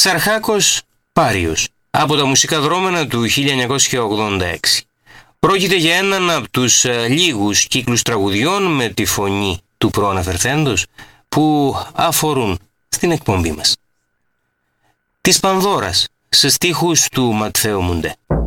Εξαρχάκος Πάριος, από τα μουσικά δρόμενα του 1986. Πρόκειται για έναν από τους λίγους κύκλους τραγουδιών με τη φωνή του προαναφερθέντος που αφορούν στην εκπομπή μας. Της Πανδώρας, σε στίχους του Ματθαίου Μουντέ.